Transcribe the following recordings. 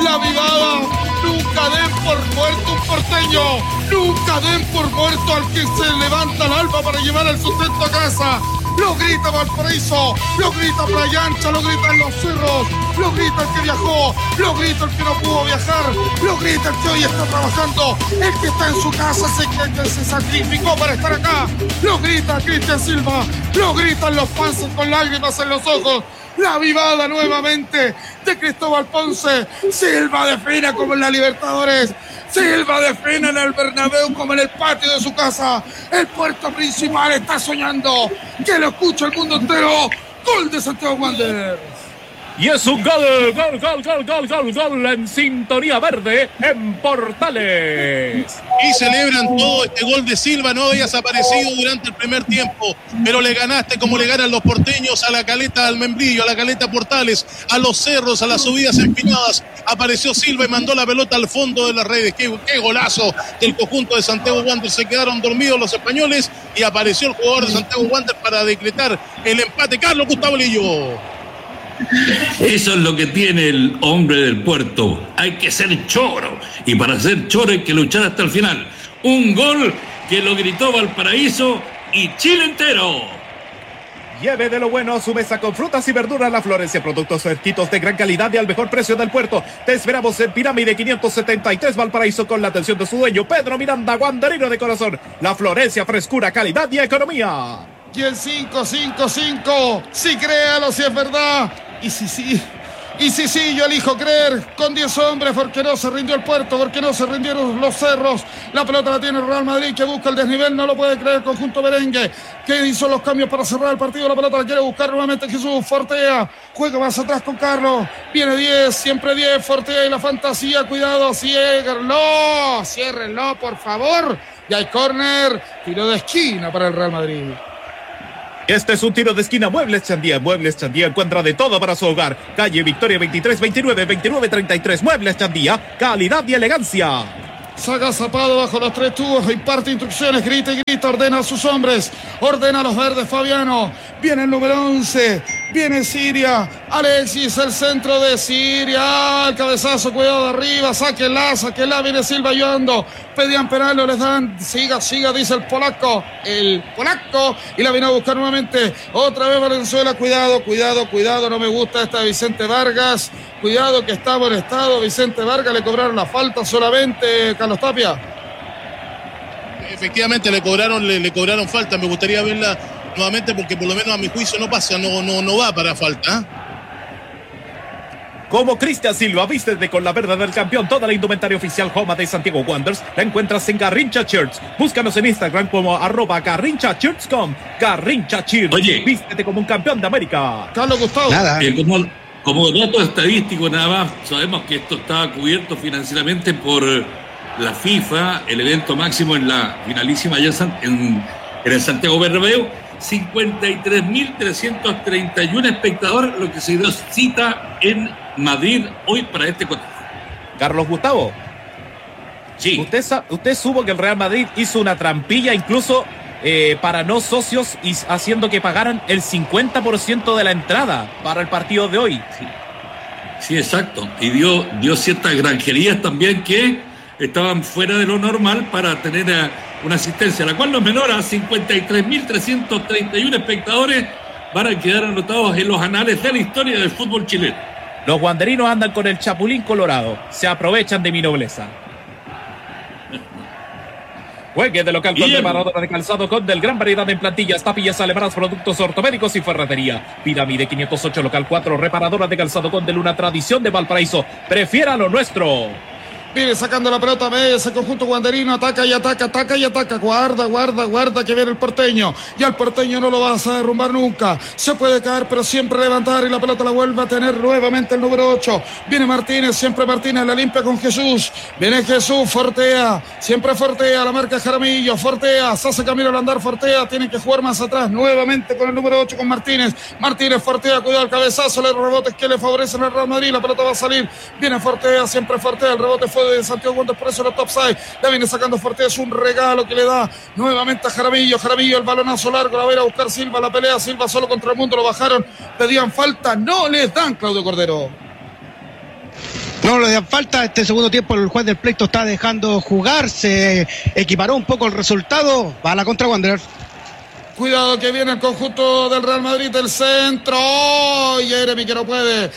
la vivada. Nunca den por muerto un porteño, nunca den por muerto al que se levanta al alba para llevar el sustento a casa. Lo grita Valparaíso, lo grita Playa Ancha, lo gritan los cerros, lo grita el que viajó, lo grita el que no pudo viajar, lo grita el que hoy está trabajando, el que está en su casa, que se sacrificó para estar acá, lo grita Cristian Silva, lo gritan los fans con lágrimas en los ojos. La vivada nuevamente de Cristóbal Ponce. Silva defina como en la Libertadores. Silva defina en el Bernabéu como en el patio de su casa. El puerto principal está soñando. Que lo escucha el mundo entero. Gol de Santiago Wanderers. Y es un gol en sintonía verde en Portales. Y celebran todo este gol de Silva. No habías aparecido durante el primer tiempo, pero le ganaste como le ganan los porteños a la Caleta del Membrillo, a la Caleta Portales, a los cerros, a las subidas empinadas. Apareció Silva y mandó la pelota al fondo de las redes. Qué golazo del conjunto de Santiago Wanderers. Se quedaron dormidos los españoles y apareció el jugador de Santiago Wanderers para decretar el empate. Carlos Gustavo Lillo. Eso es lo que tiene el hombre del puerto. Hay que ser choro. Y para ser choro hay que luchar hasta el final. Un gol que lo gritó Valparaíso y Chile entero. Lleve de lo bueno a su mesa con frutas y verduras La Florencia. Productos fresquitos de gran calidad y al mejor precio del puerto. Te esperamos en Pirámide 573 Valparaíso con la atención de su dueño Pedro Miranda, wanderino de corazón. La Florencia, frescura, calidad y economía. Y el 5-5-5, sí créalo si es verdad. Y sí, yo elijo creer con 10 hombres porque no se rindió el puerto, porque no se rindieron los cerros. La pelota la tiene el Real Madrid que busca el desnivel, no lo puede creer el conjunto merengue, que hizo los cambios para cerrar el partido. La pelota la quiere buscar nuevamente Jesús, Fortea, juega más atrás con Carlos, viene 10, siempre 10, Fortea y la fantasía, cuidado, ciérrenlo, por favor. Y hay córner, tiro de esquina para el Real Madrid. Este es un tiro de esquina. Muebles Chandía encuentra de todo para su hogar. Calle Victoria 23, 29, 33. Muebles Chandía, calidad y elegancia. Saca Zapado bajo los 3 tubos, imparte instrucciones, grita y grita, ordena a sus hombres, ordena a los verdes, Fabiano, viene el número 11, viene Siria, Alexis, el centro de Siria, el cabezazo, cuidado de arriba, sáquenla, viene Silva ayudando, pedían penal, no les dan, siga, dice el polaco, y la viene a buscar nuevamente, otra vez Valenzuela, cuidado, no me gusta esta de Vicente Vargas, cuidado que está molestado Vicente Vargas, le cobraron la falta solamente, Carlos Tapia. Efectivamente le cobraron falta, me gustaría verla nuevamente porque por lo menos a mi juicio no pasa, no va para falta. Como Cristian Silva, vístete con la verde del campeón. Toda la indumentaria oficial Homa de Santiago Wanderers la encuentras en Garrincha Shirts. Búscanos en Instagram como @garrinchashirts.com. Garrincha Shirts. Oye, vístete como un campeón de América. Carlos Gustavo. Nada. Como dato estadístico nada más, sabemos que esto estaba cubierto financieramente por la FIFA, el evento máximo en la finalísima allá en el Santiago Bernabéu, 53.331 espectadores, lo que se dio cita en Madrid hoy para este cotejo. Carlos Gustavo. Sí. Usted supo que el Real Madrid hizo una trampilla incluso para no socios y haciendo que pagaran el 50% de la entrada para el partido de hoy. Sí, exacto. Y dio ciertas granjerías también que estaban fuera de lo normal para tener una asistencia, la cual no es menor a 53.331 espectadores van a quedar anotados en los anales de la historia del fútbol chileno. Los wanderinos andan con el chapulín colorado, se aprovechan de mi nobleza. Juegue de local con reparadora de calzado con del gran variedad en plantillas, tapillas alemanas, productos ortopédicos y ferretería. Pirámide 508 local 4, reparadora de calzado con del una tradición de Valparaíso. Prefiera lo nuestro. Viene sacando la pelota media, ese conjunto guanderino, ataca y ataca. Guarda que viene el porteño. Y al porteño no lo vas a derrumbar nunca. Se puede caer, pero siempre levantar y la pelota la vuelve a tener nuevamente el número 8. Viene Martínez, siempre Martínez, la limpia con Jesús. Viene Jesús, Fortea, siempre Fortea, la marca Jaramillo, Fortea, se hace camino al andar Fortea, tiene que jugar más atrás, nuevamente con el número 8 con Martínez. Fortea, cuidado el cabezazo, los rebotes que le favorecen al Real Madrid, la pelota va a salir. Viene Fortea, siempre Fortea, el rebote fue de Santiago Wanderers, por eso la topside, la viene sacando Fortea, es un regalo que le da nuevamente a Jaramillo, el balonazo largo, la va a ir a buscar Silva, la pelea Silva solo contra el mundo, lo bajaron, pedían falta, no les dan, Claudio Cordero. No le dan falta. Este segundo tiempo el juez del pleito está dejando jugar. Se equiparó un poco el resultado. Va a la contra Wanderers. Cuidado que viene el conjunto del Real Madrid del centro. ¡Oh! Jeremy que no puede.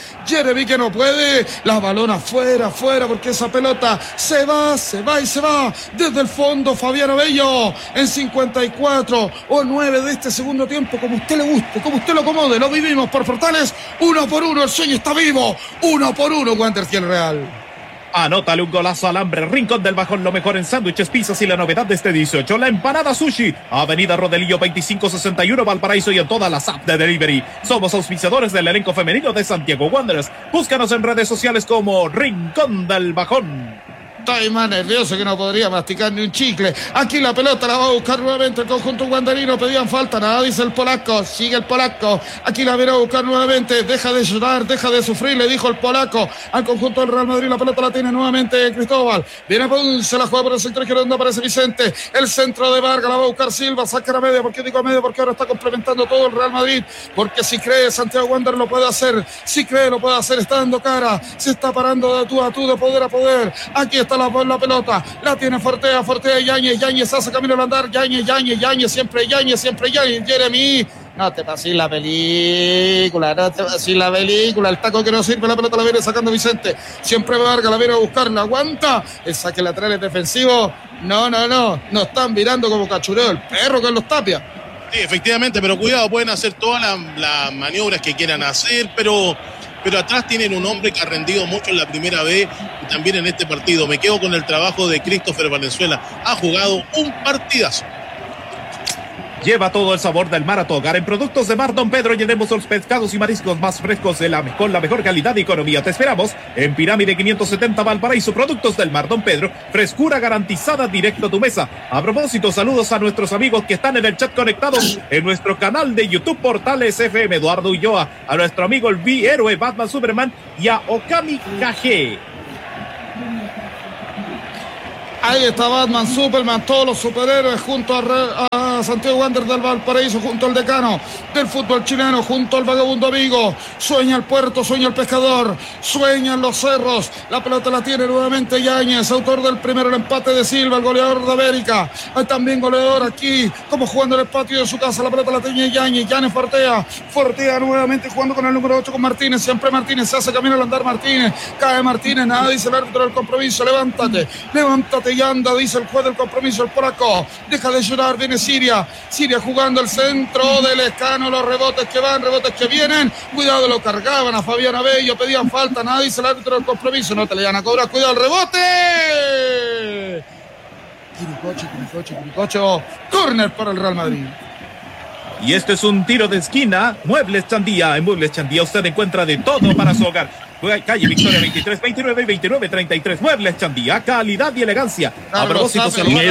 La balona fuera, porque esa pelota se va. Desde el fondo Fabián Bello en 54 o 9 de este segundo tiempo. Como usted le guste, como usted lo acomode. Lo vivimos por Portales. 1-1. El sueño está vivo. 1-1. Wanderers y el Real. Anótale un golazo al hambre. Rincón del Bajón, lo mejor en sándwiches, pizzas y la novedad de este 18, la empanada sushi. Avenida Rodelillo 2561 Valparaíso y en todas las apps de delivery. Somos auspiciadores del elenco femenino de Santiago Wanderers. Búscanos en redes sociales como Rincón del Bajón. Estoy más nervioso que no podría masticar ni un chicle. Aquí la pelota la va a buscar nuevamente el conjunto wanderino. Pedían falta, nada dice el polaco. Sigue el polaco. Aquí la viene a buscar nuevamente. Deja de llorar, deja de sufrir, le dijo el polaco al conjunto del Real Madrid. La pelota la tiene nuevamente Cristóbal. Viene Ponce, la juega por el centro izquierdo, aparece Vicente. El centro de Vargas, la va a buscar Silva. Saca a media. ¿Por qué digo a media? Porque ahora está complementando todo el Real Madrid. Porque si cree Santiago Wanderers lo puede hacer. Si cree lo puede hacer. Está dando cara. Se está parando de tú a tú, de poder a poder. Aquí está la pelota, la tiene Fortea Yáñez hace camino al andar, Yáñez, siempre Yáñez, Jeremy, no te pases la película, el taco que no sirve, la pelota la viene sacando Vicente, siempre Vargas la viene a buscar, la aguanta, el saque lateral es defensivo, no están mirando como cachureo el perro Carlos Tapia. Sí, efectivamente, pero cuidado, pueden hacer todas las maniobras que quieran hacer, pero atrás tienen un hombre que ha rendido mucho en la primera vez y también en este partido. Me quedo con el trabajo de Christopher Valenzuela. Ha jugado un partidazo. Lleva todo el sabor del mar a tu hogar. En Productos de Mar Don Pedro llenemos los pescados y mariscos más frescos con la mejor calidad y economía. Te esperamos en Pirámide 570 Valparaíso. Productos del Mar Don Pedro, frescura garantizada directo a tu mesa. A propósito, saludos a nuestros amigos que están en el chat conectados en nuestro canal de YouTube Portales FM. Eduardo Ulloa, a nuestro amigo el héroe Batman Superman y a Okami KG. Ahí está Batman, Superman, todos los superhéroes junto a Santiago Wanderers del Valparaíso, junto al decano del fútbol chileno, junto al vagabundo amigo. Sueña el puerto, sueña el pescador, sueñan los cerros. La pelota la tiene nuevamente Yáñez, autor del primero, el empate de Silva, el goleador de América. Hay también goleador aquí, como jugando en el patio de su casa. La pelota la tiene Yáñez Fortea nuevamente jugando con el número 8 con Martínez. Siempre Martínez se hace camino al andar Martínez. Cae Martínez, nada dice el árbitro del compromiso. Levántate y anda, dice el juez del compromiso, el polaco. Deja de llorar, viene Siria jugando el centro del Escano, los rebotes que van, rebotes que vienen, cuidado, lo cargaban a Fabián Bello, pedían falta, nada dice el árbitro del compromiso, no te le van a cobrar, cuidado el rebote. Quiricocho, córner para el Real Madrid. Y este es un tiro de esquina. Muebles Chandía. En Muebles Chandía usted encuentra de todo para su hogar. Calle Victoria 23, 29 y 29, 33. Muebles Chandía, calidad y elegancia. A propósito,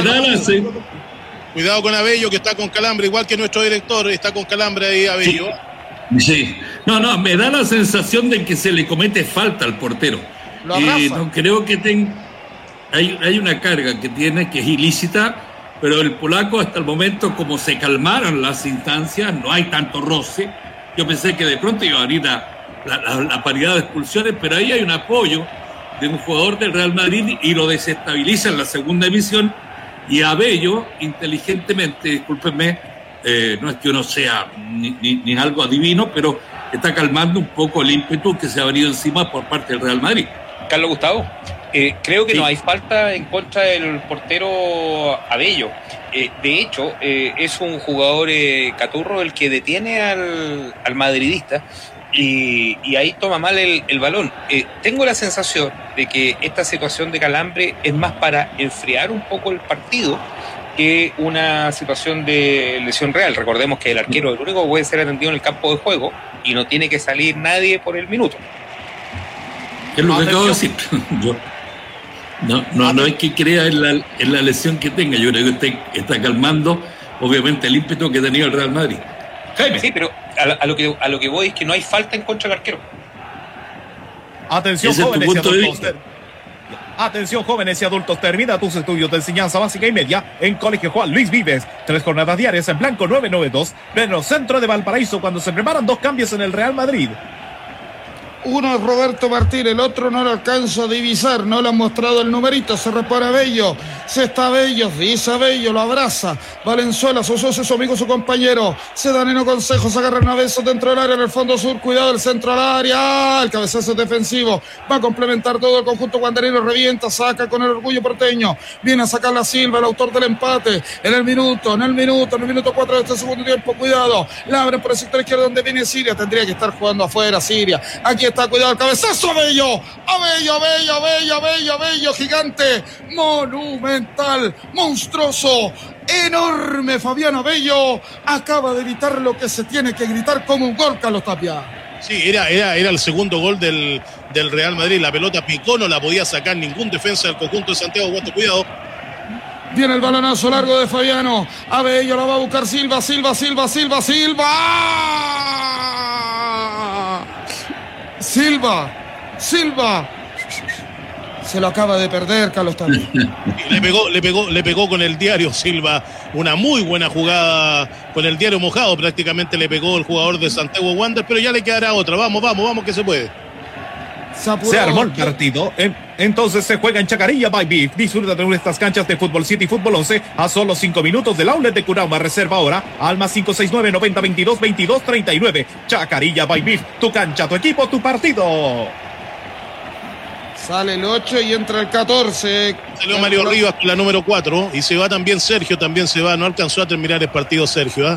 cuidado con Abello, que está con calambre, igual que nuestro director, está con calambre ahí, Abello. Sí. No, me da la sensación de que se le comete falta al portero. No creo que hay una carga que tiene que es ilícita, pero el polaco hasta el momento, como se calmaron las instancias, no hay tanto roce. Yo pensé que de pronto iba a abrir la paridad de expulsiones, pero ahí hay un apoyo de un jugador del Real Madrid y lo desestabiliza en la segunda emisión. Y Abello, inteligentemente, discúlpenme, no es que uno sea ni algo adivino, pero está calmando un poco el ímpetu que se ha venido encima por parte del Real Madrid. Carlos Gustavo, creo que sí. No hay falta en contra del portero Abello. De hecho, es un jugador caturro el que detiene al madridista. Y ahí toma mal el balón. Tengo la sensación de que esta situación de calambre es más para enfriar un poco el partido que una situación de lesión real. Recordemos que el arquero es el único que puede ser atendido en el campo de juego y no tiene que salir nadie por el minuto. Es lo que acabo de decir. No hay que creer en la lesión que tenga. Yo creo que usted está calmando obviamente el ímpetu que ha tenido el Real Madrid. Jaime. Sí, pero a lo que voy es que no hay falta en contra del arquero. Atención, jóvenes y adultos, termina tus estudios de enseñanza básica y media en Colegio Juan Luis Vives. 3 jornadas diarias en blanco 992, pleno centro de Valparaíso, cuando se preparan 2 cambios en el Real Madrid. Uno es Roberto Martín, el otro no lo alcanzo a divisar, no le han mostrado el numerito, se repara Bello, se está Bello, dice Bello, lo abraza, Valenzuela, su socio, su amigo, su compañero, se dan en consejo, se agarran a besos dentro del área, en el fondo sur, cuidado el centro al área, el cabezazo defensivo, va a complementar todo el conjunto guanderino, revienta, saca con el orgullo porteño, viene a sacar la Silva, el autor del empate, en el minuto 4 de este segundo tiempo, cuidado, la abren por el sector izquierdo donde viene Siria, tendría que estar jugando afuera Siria, aquí está, cuidado el cabezazo, Bello, gigante, monumental, monstruoso, enorme, Fabián Bello, acaba de gritar lo que se tiene que gritar como un gol, Carlos Tapia. Sí, era el segundo gol del Real Madrid, la pelota picó, no la podía sacar ningún defensa del conjunto de Santiago, cuidado. Viene el balonazo largo de Fabiano, Bello la va a buscar Silva, Silva, se lo acaba de perder Carlos Tapia. Le pegó con el diario Silva, una muy buena jugada con el diario mojado, prácticamente le pegó el jugador de Santiago Wanderers, pero ya le quedará otra, vamos que se puede. Se armó el partido, entonces se juega en Chacarilla by Beef. Disfruta de estas canchas de Fútbol 7 y Fútbol 11 a solo 5 minutos del outlet de Curauma. Reserva ahora al más 569-9022-2239. Chacarilla by Beef, tu cancha, tu equipo, tu partido. Sale el 8 y entra el 14. Salió Mario Rivas con la número 4 y se va también Sergio, no alcanzó a terminar el partido Sergio,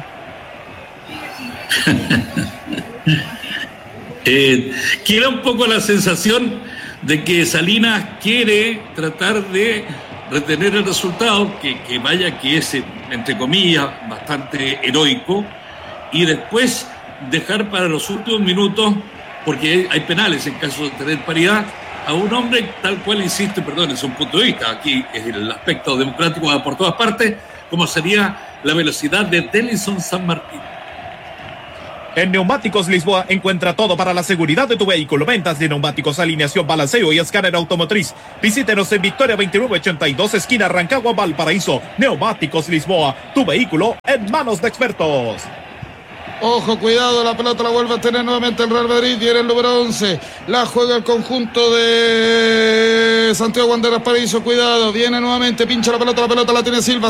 Queda un poco la sensación de que Salinas quiere tratar de retener el resultado, que es, entre comillas, bastante heroico, y después dejar para los últimos minutos, porque hay penales en caso de tener paridad, a un hombre tal cual, insisto, perdón, es un punto de vista, aquí es el aspecto democrático va por todas partes, como sería la velocidad de Denilson San Martín. En Neumáticos Lisboa encuentra todo para la seguridad de tu vehículo. Ventas de neumáticos, alineación, balanceo y escáner automotriz. Visítenos en Victoria 2982, esquina Rancagua, Valparaíso. Neumáticos Lisboa, tu vehículo en manos de expertos. Ojo, cuidado, la pelota la vuelve a tener nuevamente el Real Madrid, viene el número 11, la juega el conjunto de Santiago Wanderers Paraíso, cuidado, viene nuevamente, pincha la pelota la tiene Silva,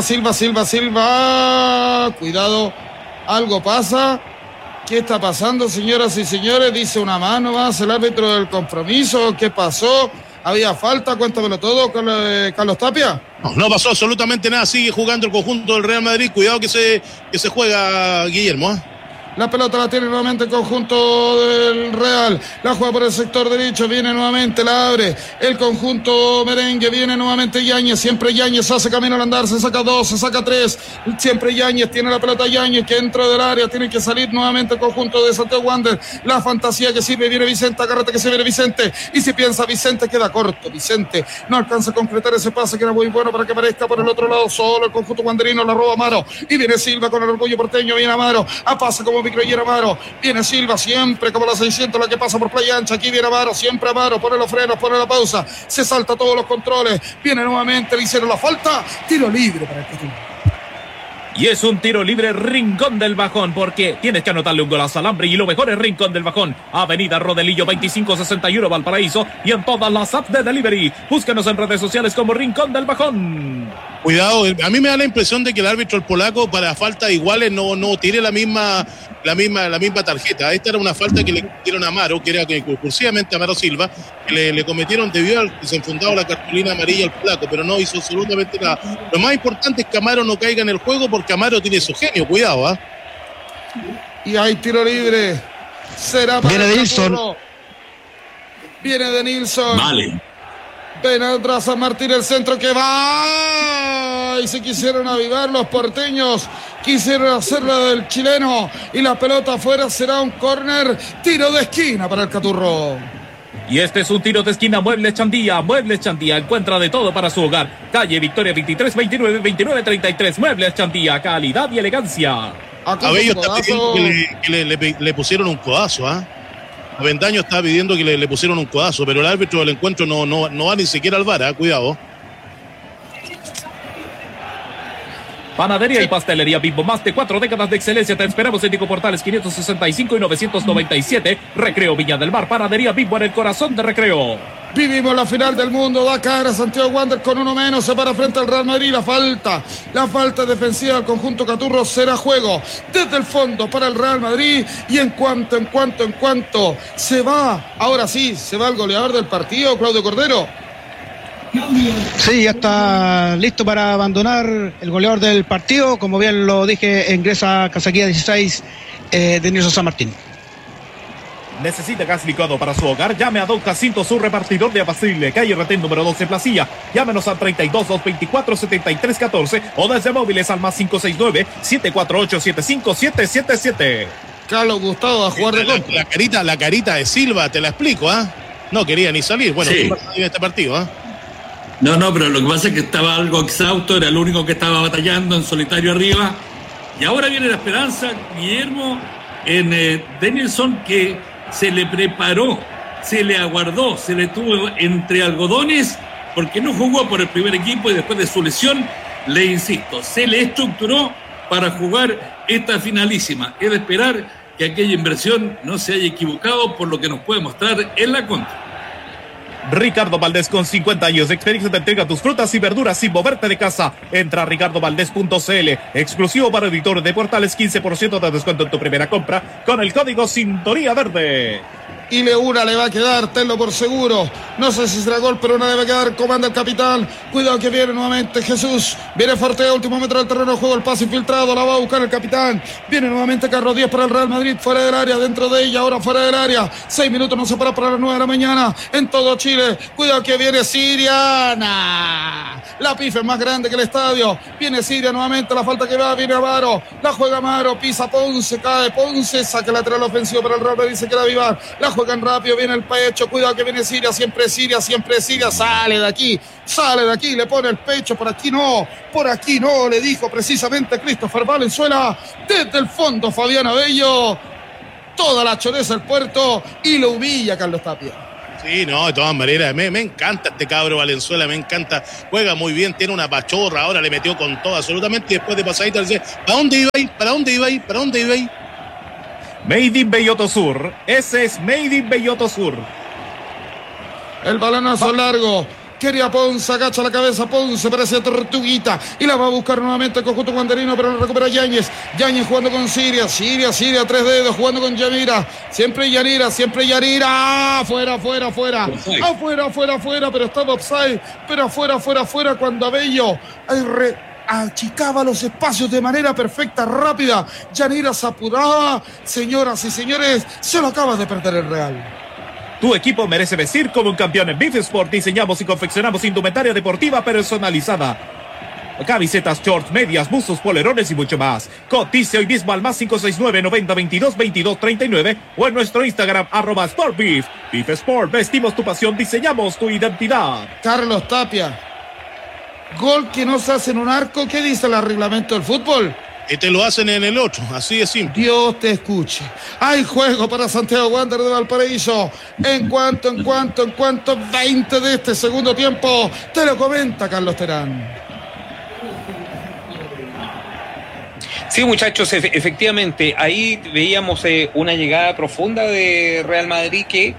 cuidado, algo pasa. ¿Qué está pasando, señoras y señores? Dice una mano más el árbitro del compromiso. ¿Qué pasó? ¿Había falta? Cuéntamelo todo, Carlos Tapia. No pasó absolutamente nada. Sigue jugando el conjunto del Real Madrid. Cuidado que se juega, Guillermo. La pelota la tiene nuevamente el conjunto del Real. La juega por el sector derecho. Viene nuevamente, la abre el conjunto merengue. Viene nuevamente Yáñez. Siempre Yáñez hace camino al andar. Se saca 2, se saca 3. Siempre Yáñez. Tiene la pelota Yáñez que entra del área. Tiene que salir nuevamente el conjunto de Santiago Wanderers. La fantasía que sirve. Viene Vicente. Agárrate que se viene Vicente. Y si piensa Vicente, queda corto. Vicente no alcanza a concretar ese pase que era muy bueno para que aparezca por el otro lado. Solo el conjunto wanderino la roba Amaro. Y viene Silva con el orgullo porteño. Viene Amaro. A pasa como microyera Amaro, viene Silva siempre como la 600, la que pasa por playa ancha, aquí viene Amaro, siempre Amaro, pone los frenos, pone la pausa, se salta todos los controles, viene nuevamente, le hicieron la falta, tiro libre para el Catumbo. Y es un tiro libre Rincón del Bajón, porque tienes que anotarle un golazo al hambre y lo mejor es Rincón del Bajón. Avenida Rodelillo 2561 Valparaíso y en todas las apps de delivery. Búscanos en redes sociales como Rincón del Bajón. Cuidado, a mí me da la impresión de que el árbitro, el polaco, para faltas iguales no tiene la misma tarjeta. Esta era una falta que le cometieron a Amaro, que era cursivamente a Amaro Silva, que le cometieron debido al que se enfundaba la cartulina amarilla al polaco, pero no hizo absolutamente nada. Lo más importante es que Amaro no caiga en el juego porque Amaro tiene su genio, cuidado. Y hay tiro libre. Será para viene de Nilsson. Viene de Nilsson. Vale. Ven atrás San Martín, el centro que va. Y se quisieron avivar los porteños. Quisieron hacerla del chileno. Y la pelota afuera, será un córner. Tiro de esquina para el Caturro. Y este es un tiro de esquina. Muebles Chandía encuentra de todo para su hogar. Calle Victoria 23 29 29 33. Muebles Chandía, calidad y elegancia. A Bello está pidiendo que le pusieron un codazo, Avendaño está pidiendo que le pusieron un codazo, pero el árbitro del encuentro no va ni siquiera al VAR, cuidado. Panadería y pastelería Bimbo, más de 4 décadas de excelencia. Te esperamos en Tico Portales 565 y 997. Recreo Viña del Mar. Panadería Bimbo en el corazón de Recreo. Vivimos la final del mundo, da cara Santiago Wander con uno menos, se para frente al Real Madrid. La falta defensiva del conjunto Caturro será juego desde el fondo para el Real Madrid. Y en cuanto se va, ahora sí, se va el goleador del partido, Claudio Cordero. Sí, ya está listo para abandonar el goleador del partido. Como bien lo dije, ingresa a Casaquía 16 de Nilson San Martín. ¿Necesita gas licuado para su hogar? Llame a Don Jacinto, su repartidor de abastible, calle Retén número 12, Placilla. Llámenos al 32-224-7314 o desde móviles al más 569-748-75777. Carlos Gustavo a jugar de gol. La carita de Silva, te la explico, ¿ah? No quería ni salir. Bueno, sí. ¿Qué pasa en este partido, ah? No, pero lo que pasa es que estaba algo exhausto, era el único que estaba batallando en solitario arriba. Y ahora viene la esperanza, Guillermo, en Danielson, que se le preparó, se le aguardó, se le tuvo entre algodones, porque no jugó por el primer equipo y después de su lesión, le insisto, se le estructuró para jugar esta finalísima. Es de esperar que aquella inversión no se haya equivocado, por lo que nos puede mostrar en la contra. Ricardo Valdés, con 50 años de experiencia, te entrega tus frutas y verduras sin moverte de casa. Entra a ricardovaldés.cl, exclusivo para editores de Portales, 15% de descuento en tu primera compra con el código Sintonía Verde. Y Leura le va a quedar, tenlo por seguro. No sé si será gol, pero una debe quedar. Comanda el capitán. Cuidado que viene nuevamente Jesús. Viene fuerte a último metro del terreno de juego. El pase infiltrado, la va a buscar el capitán. Viene nuevamente Carlos Díaz para el Real Madrid. Fuera del área, dentro de ella, ahora fuera del área. 6 minutos, no se para las 9 de la mañana. En todo Chile. Cuidado que viene Siriana. La pifa es más grande que el estadio. Viene Siria nuevamente, la falta que va. Viene Amaro. La juega Amaro. Pisa Ponce, cae Ponce. Saca lateral ofensivo para el Real Madrid. Se queda Vivar. La juegan rápido, viene el pecho, cuidado que viene Siria, siempre Siria, sale de aquí, le pone el pecho, por aquí no, le dijo precisamente Christopher Valenzuela, desde el fondo Fabián Abello, toda la choreza del puerto y lo humilla Carlos Tapia. Sí, no, de todas maneras, me encanta este cabro Valenzuela, me encanta, juega muy bien, tiene una pachorra, ahora le metió con todo absolutamente, y después de pasadita le dice, ¿para dónde iba ahí? Made in Belloto Sur. Ese es Made in Belloto Sur. El balonazo largo. Quería Ponce, agacha la cabeza Ponce, parece Tortuguita. Y la va a buscar nuevamente el conjunto guanderino, pero lo recupera Yáñez. Yáñez jugando con Siria, 3 dedos, jugando con Yanira. Siempre Yanira. Afuera, pero estaba offside. Pero afuera, cuando Abello achicaba los espacios de manera perfecta, rápida. Yanira se apuraba. Señoras y señores, se lo acaba de perder el Real. Tu equipo merece vestir como un campeón en Beef Sport. Diseñamos y confeccionamos indumentaria deportiva personalizada. Camisetas, shorts, medias, buzos, polerones y mucho más. Cotice hoy mismo al más 569-9022-2239 o en nuestro Instagram @SportBeef. Beef Sport, vestimos tu pasión, diseñamos tu identidad. Carlos Tapia. Gol que no se hace en un arco. ¿Qué dice el reglamento del fútbol? Y te lo hacen en el otro, así de simple. Dios te escuche. Hay juego para Santiago Wander de Valparaíso. En cuanto 20 de este segundo tiempo. Te lo comenta Carlos Terán. Sí, muchachos, efectivamente, ahí veíamos una llegada profunda de Real Madrid que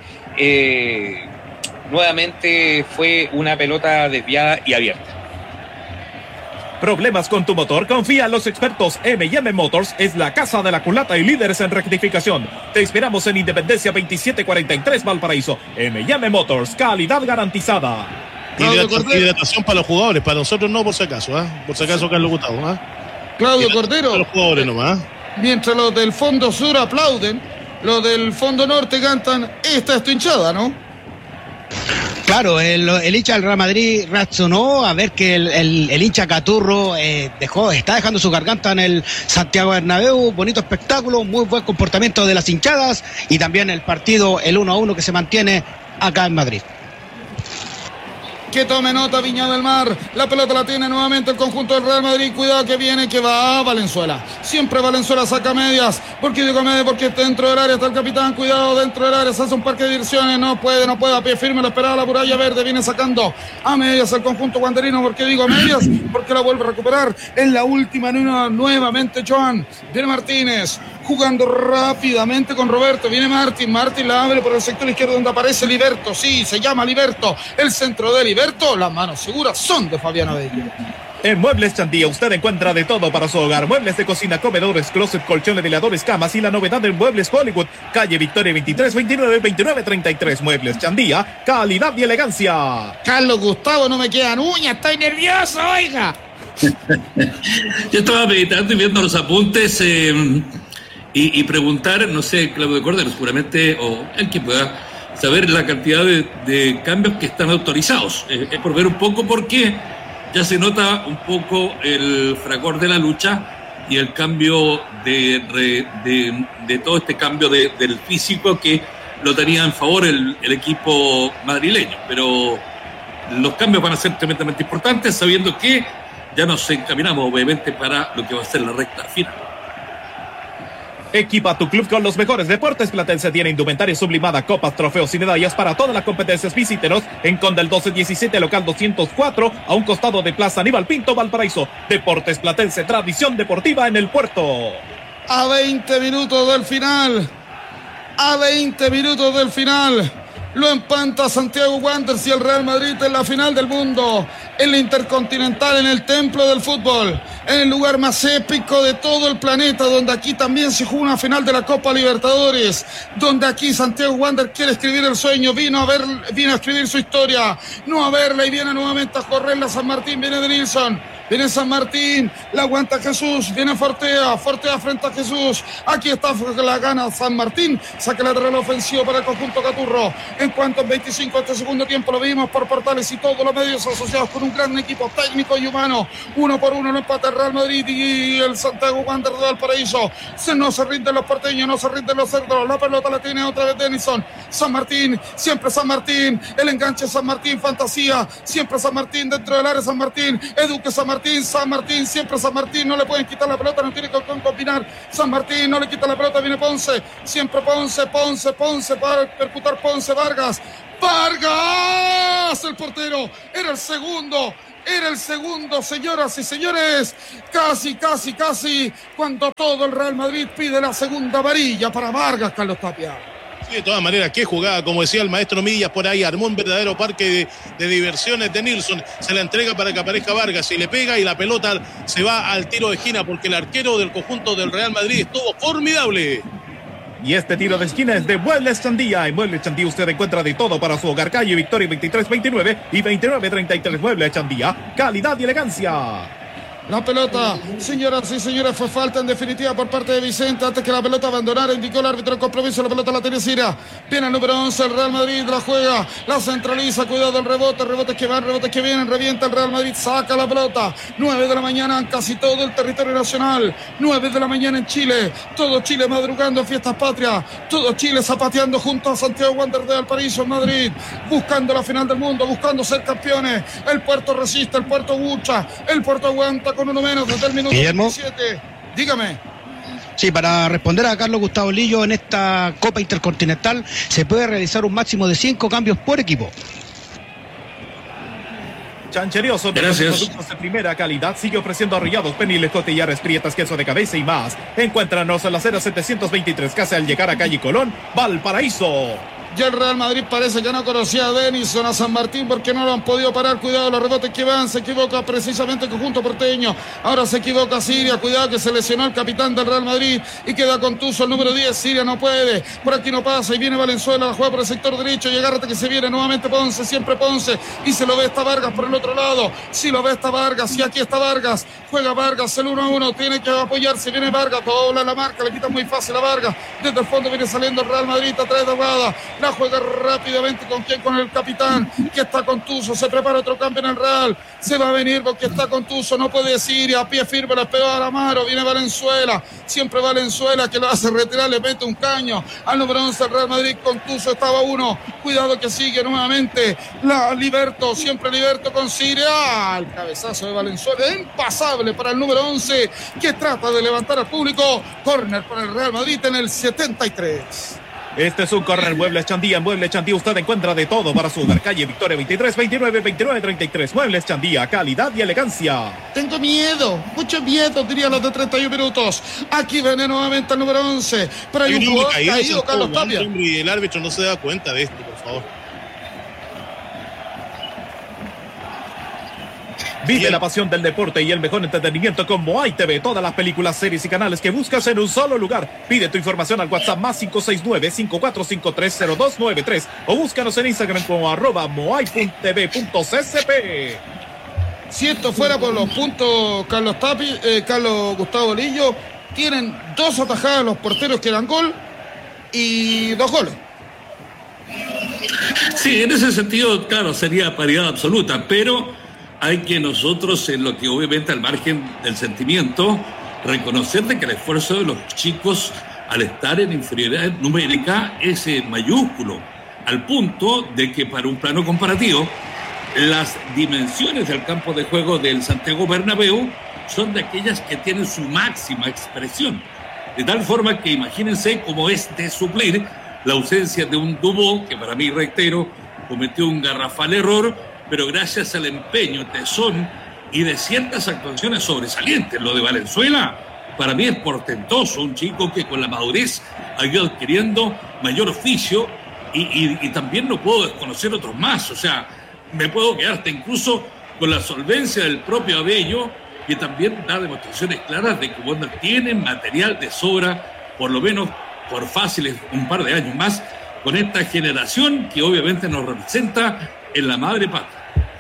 nuevamente fue una pelota desviada y abierta. ¿Problemas con tu motor? Confía en los expertos. M&M Motors es la casa de la culata y líderes en rectificación. Te esperamos en Independencia 2743 Valparaíso. M&M Motors, calidad garantizada. Hidratación para los jugadores, para nosotros no, por si acaso, por si acaso Carlos Gustavo, Claudio Cordero. Para los jugadores nomás. Mientras los del fondo sur aplauden, los del fondo norte cantan, esta es tu hinchada, ¿no? Claro, el hincha del Real Madrid reaccionó a ver que el hincha Caturro está dejando su garganta en el Santiago Bernabéu. Bonito espectáculo, muy buen comportamiento de las hinchadas y también el partido, el 1-1 que se mantiene acá en Madrid. Que tome nota Viña del Mar. La pelota la tiene nuevamente el conjunto del Real Madrid. Cuidado que viene, que va Valenzuela. Siempre Valenzuela saca medias. ¿Por qué digo medias? Porque dentro del área está el capitán. Cuidado, dentro del área se hace un parque de diversiones. No puede. A pie firme lo esperaba la Muralla Verde. Viene sacando a medias el conjunto guanderino. ¿Por qué digo medias? Porque la vuelve a recuperar en la última. Nuevamente Joan. Viene Martínez. Jugando rápidamente con Roberto. Viene Martín la abre por el sector izquierdo donde aparece Liberto. Sí, se llama Liberto. El centro de Liberto. Las manos seguras son de Fabián Abello. En Muebles Chandía usted encuentra de todo para su hogar. Muebles de cocina, comedores, closet, colchones, veladores, camas y la novedad en Muebles Hollywood. Calle Victoria 23, 29, 29, 33. Muebles Chandía, calidad y elegancia. Carlos Gustavo, no me quedan uñas. Estoy nervioso, oiga. Yo estaba meditando y viendo los apuntes y preguntar, no sé, Claudio Cordero seguramente, o el que pueda saber la cantidad de cambios que están autorizados. Es por ver un poco porque ya se nota un poco el fragor de la lucha y el cambio de todo este cambio del físico que lo tenía en favor el equipo madrileño. Pero los cambios van a ser tremendamente importantes, sabiendo que ya nos encaminamos obviamente para lo que va a ser la recta final. Equipa tu club con los mejores deportes. Platense tiene indumentaria sublimada, copas, trofeos y medallas para todas las competencias. Visítenos en Conde el 1217, local 204, a un costado de Plaza Aníbal Pinto, Valparaíso. Deportes Platense, tradición deportiva en el puerto. A 20 minutos del final. Lo empanta Santiago Wanderers y el Real Madrid en la final del mundo, en la Intercontinental, en el templo del fútbol, en el lugar más épico de todo el planeta, donde aquí también se jugó una final de la Copa Libertadores, donde aquí Santiago Wanderers quiere escribir el sueño, vino a escribir su historia, no a verla, y viene nuevamente a correrla San Martín. Viene de Nilsson. Viene San Martín, la aguanta Jesús, viene Fortea frente a Jesús, aquí está la gana San Martín, saca el lateral ofensivo para el conjunto Caturro. En cuanto al 25 de este segundo tiempo lo vimos por Portales y todos los medios asociados con un gran equipo técnico y humano. 1-1 lo empata el Real Madrid y el Santiago Wanderers de Valparaíso. No se rinden los porteños, no se rinden los cerdos, la pelota la tiene otra vez Denison. San Martín, siempre San Martín, el enganche San Martín, fantasía, siempre San Martín dentro del área San Martín, eduque San Martín, siempre San Martín, no le pueden quitar la pelota, no tiene que combinar. San Martín no le quita la pelota, viene Ponce, siempre Ponce para percutar Ponce, Vargas, el portero, era el segundo, señoras y señores, casi, cuando todo el Real Madrid pide la segunda amarilla para Vargas, Carlos Tapia. Sí, de todas maneras, qué jugada, como decía el maestro Millas por ahí, armó un verdadero parque de diversiones de Nilsson, se la entrega para que aparezca Vargas y le pega y la pelota se va al tiro de esquina porque el arquero del conjunto del Real Madrid estuvo formidable. Y este tiro de esquina es de Muebles Chandía. En Muebles Chandía usted encuentra de todo para su hogar. Calle Victoria 23, 29 y 29, 33. Muebles Chandía, calidad y elegancia. La pelota, señoras y señores, fue falta en definitiva por parte de Vicente. Antes que la pelota abandonara, indicó el árbitro el compromiso. La pelota la tiene Siria. Viene el número 11, el Real Madrid la juega, la centraliza. Cuidado el rebote, rebotes que van, rebotes que vienen. Revienta el Real Madrid, saca la pelota. 9 de la mañana en casi todo el territorio nacional. 9 de la mañana en Chile. Todo Chile madrugando en fiestas patrias. Todo Chile zapateando junto a Santiago Wanderers de Valparaíso en Madrid. Buscando la final del mundo, buscando ser campeones. El puerto resiste, el puerto lucha, el puerto aguanta con uno menos desde el minuto 17. Dígame. Sí, para responder a Carlos Gustavo Lillo, en esta Copa Intercontinental se puede realizar un máximo de 5 cambios por equipo. Chancherioso de los productos de primera calidad sigue ofreciendo arrollados, peniles, cotillares, prietas, queso de cabeza y más. Encuéntranos en la acera 723, casi al llegar a calle Colón, Valparaíso. Ya el Real Madrid parece que no conocía a Denison, a San Martín, porque no lo han podido parar. Cuidado los rebotes que van, se equivoca precisamente el conjunto porteño. Ahora se equivoca Siria, cuidado que se lesionó el capitán del Real Madrid y queda contuso el número 10. Siria no puede, por aquí no pasa y viene Valenzuela, la juega por el sector derecho y agárrate que se viene nuevamente Ponce, siempre Ponce, y se lo ve esta Vargas por el otro lado. Si lo ve esta Vargas, y aquí está Vargas, juega Vargas, el 1-1, tiene que apoyarse, viene Vargas, dobla la marca, le quita muy fácil a Vargas. Desde el fondo viene saliendo el Real Madrid a través de Aguada. La La juega rápidamente con quién, con el capitán, que está con Tuzo. Se prepara otro cambio en el Real. Se va a venir porque está con Tuzo, no puede decir, y a pie firme la pegó a Amaro. Viene Valenzuela, siempre Valenzuela, que lo hace retirar, le mete un caño al número 11 del Real Madrid. Con Tuzo estaba uno, cuidado que sigue nuevamente la Liberto, siempre Liberto con Siria. El cabezazo de Valenzuela, impasable para el número 11, que trata de levantar al público. Córner para el Real Madrid en el 73. Este es un córner. Muebles Chandía. En Muebles Chandía usted encuentra de todo para su hogar. Calle Victoria 23, 29, 29, 33. Muebles Chandía, calidad y elegancia. Tengo miedo, mucho miedo, dirían los de 31 minutos. Aquí viene nuevamente el número 11. Pero hay un jugador caído, Carlos Tapia. Y el árbitro no se da cuenta de esto, por favor. Vive la pasión del deporte y el mejor entretenimiento con Moai TV. Todas las películas, series y canales que buscas en un solo lugar. Pide tu información al WhatsApp más 569-54530293 o búscanos en Instagram como @moai.tv.csp. Si esto fuera por los puntos, Carlos Gustavo Bolillo, tienen 2 atajadas los porteros que eran gol y 2 goles. Sí, en ese sentido, claro, sería paridad absoluta, pero hay que nosotros, en lo que obviamente al margen del sentimiento, reconocer de que el esfuerzo de los chicos al estar en inferioridad numérica es mayúsculo, al punto de que para un plano comparativo, las dimensiones del campo de juego del Santiago Bernabéu son de aquellas que tienen su máxima expresión, de tal forma que imagínense cómo es de suplir la ausencia de un Dubó, que para mí, reitero, cometió un garrafal error, pero gracias al empeño, tesón y de ciertas actuaciones sobresalientes. Lo de Valenzuela, para mí es portentoso, un chico que con la madurez ha ido adquiriendo mayor oficio y también no puedo desconocer otros más. O sea, me puedo quedar hasta incluso con la solvencia del propio Abello, que también da demostraciones claras de que Wander tiene material de sobra, por lo menos por fáciles un par de años más, con esta generación que obviamente nos representa en la madre patria.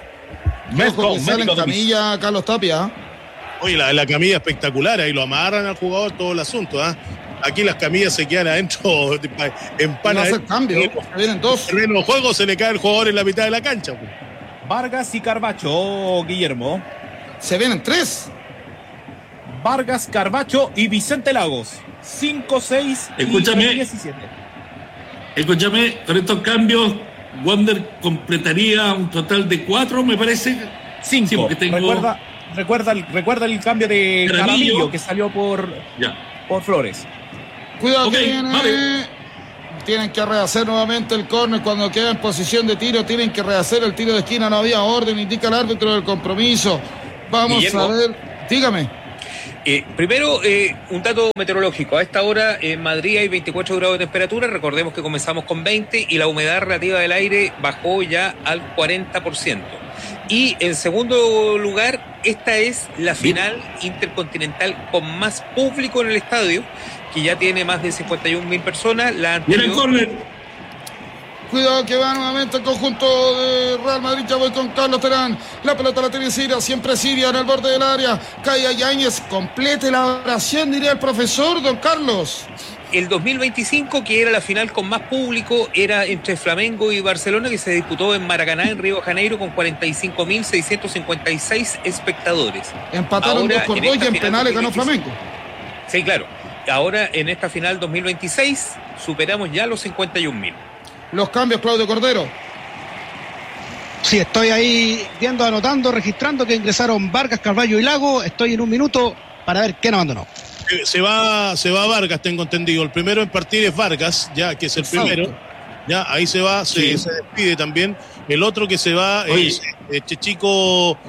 Ojo que sale en camilla Carlos Tapia. Oye, la camilla espectacular, ahí lo amarran al jugador todo el asunto, ¿ah? Aquí las camillas se quedan adentro, No hace cambio, vienen 2. En el terreno de juego se le cae el jugador en la mitad de la cancha. Pues. Vargas y Carbacho, Guillermo. Se vienen 3. Vargas, Carbacho y Vicente Lagos. 5, 6 y 17. Escúchame, con estos cambios Wander completaría un total de 4, me parece. 5. Sí, Recuerda el cambio de Caramillo que salió por Flores. Cuidado que viene. Vale. Tienen que rehacer nuevamente el córner cuando queda en posición de tiro. Tienen que rehacer el tiro de esquina. No había orden, indica el árbitro del compromiso. Vamos Guillermo. A ver. Dígame. Primero, un dato meteorológico. A esta hora en Madrid hay 24 grados de temperatura. Recordemos que comenzamos con 20 y la humedad relativa del aire bajó ya al 40%. Y en segundo lugar, esta es la final intercontinental con más público en el estadio, que ya tiene más de 51.000 personas. La anterior... Cuidado que va nuevamente el conjunto de Real Madrid. Ya voy con Carlos Terán. La pelota la tiene Siria, siempre Siria en el borde del área. Cae a Yáñez. Complete la oración, diría el profesor, don Carlos. El 2025, que era la final con más público, era entre Flamengo y Barcelona, que se disputó en Maracaná, en Río de Janeiro, con 45.656 espectadores. Empataron 2-2 y en penales ganó Flamengo. Sí, claro. Ahora, en esta final 2026, superamos ya los 51.000. Los cambios, Claudio Cordero. Sí, estoy ahí viendo, anotando, registrando que ingresaron Vargas, Carballo y Lago. Estoy en un minuto para ver quién abandonó. Se va Vargas, tengo entendido. El primero en partir es Vargas, ya que es el primero. Ya, ahí se va, se despide también. El otro que se va es el chico,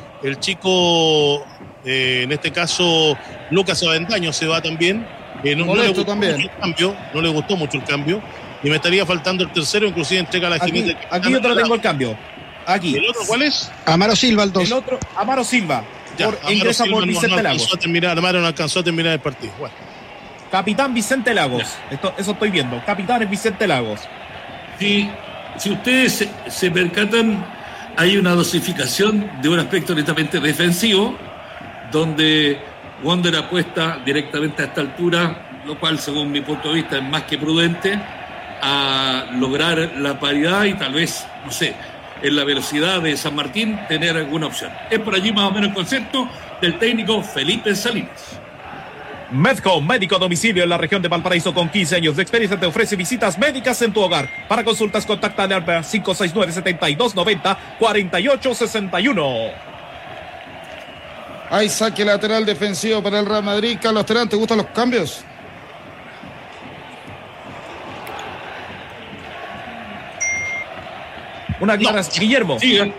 en este caso, Lucas Avendaño se va también. No le gustó también mucho el cambio, no le gustó mucho el cambio. Y me estaría faltando el tercero, inclusive entrega la jineta. Aquí yo te lo tengo el cambio. Aquí. ¿El otro cuál es? Amaro Silva, el 2. El otro, Amaro Silva. Ingresa por Vicente Lagos. Amaro no alcanzó a terminar el partido. Bueno. Capitán Vicente Lagos. Eso estoy viendo. Capitán es Vicente Lagos. Si ustedes se percatan, hay una dosificación de un aspecto netamente defensivo, donde Wander apuesta directamente a esta altura, lo cual, según mi punto de vista, es más que prudente. a lograr la paridad y tal vez, no sé, en la velocidad de San Martín tener alguna opción. Es por allí más o menos el concepto del técnico Felipe Salinas. Medco, médico a domicilio en la región de Valparaíso con 15 años de experiencia, te ofrece visitas médicas en tu hogar. Para consultas, contacta al 569-7290-4861. Hay saque lateral defensivo para el Real Madrid. Carlos Terán, ¿te gustan los cambios? Una clara, Guillermo. Sigan.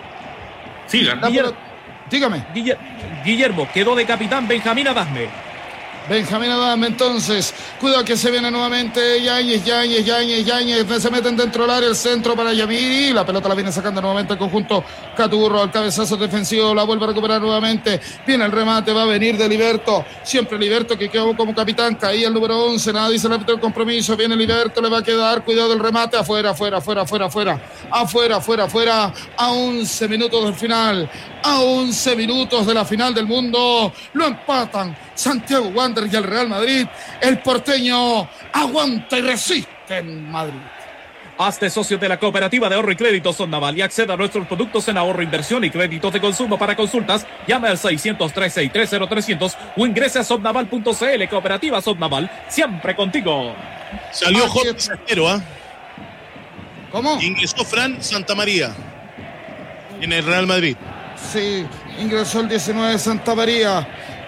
Dígame. Guillermo, quedó de capitán Benjamín Adasme. Benjamín Adame, entonces, cuidado que se viene nuevamente Yáñez, se meten dentro del área, el centro para Yamiri, la pelota la viene sacando nuevamente el conjunto Caturro, al cabezazo defensivo, la vuelve a recuperar nuevamente, viene el remate, va a venir de Liberto, siempre Liberto que quedó como capitán, caía el número 11, nada dice el árbitro del compromiso, viene Liberto, le va a quedar, cuidado del remate, afuera, a 11 minutos del final, a 11 minutos de la final del mundo, lo empatan Santiago Wanderers y el Real Madrid. El porteño aguanta y resiste en Madrid. Hazte socio de la Cooperativa de Ahorro y Crédito Sodnaval y acceda a nuestros productos en ahorro, inversión y créditos de consumo. Para consultas, llame al 613-630-300 o ingrese a sodnaval.cl. Cooperativa Sodnaval, siempre contigo. Salió Jorge Sestero, ¿ah? ¿Cómo? Ingresó Fran Santamaría en el Real Madrid. Sí, ingresó el 19 de Santa María.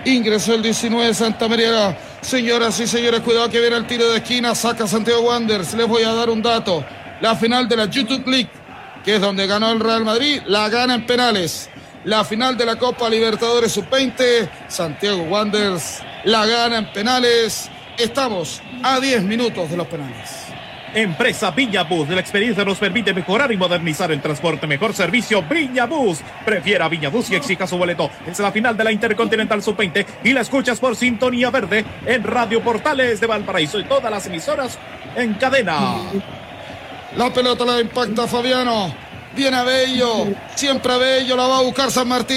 Señoras y señores, cuidado que viene el tiro de esquina, saca Santiago Wanderers. Les voy a dar un dato. La final de la YouTube League, que es donde ganó el Real Madrid, la gana en penales. La final de la Copa Libertadores Sub-20, Santiago Wanderers la gana en penales. Estamos a 10 minutos de los penales. Empresa Viña Bus, de la experiencia nos permite mejorar y modernizar el transporte. Mejor servicio, Viña Bus. Prefiera Viña Bus y exija su boleto. Es la final de la Intercontinental Sub-20 y la escuchas por Sintonía Verde en Radio Portales de Valparaíso y todas las emisoras en cadena. La pelota la impacta Fabiano. Viene Abello, siempre Abello, la va a buscar San Martín.